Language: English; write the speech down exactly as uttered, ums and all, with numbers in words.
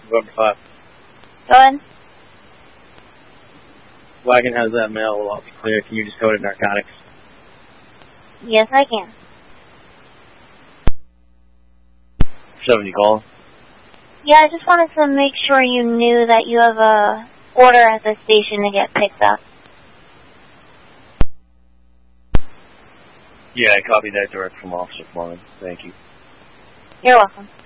November five. Go ahead. Wagon has that mail. Will all be clear. Can you just code it narcotics? Yes, I can. seventy call. Yeah, I just wanted to make sure you knew that you have a order at the station to get picked up. Yeah, I copied that direct from Officer Foreman. Thank you. You're welcome.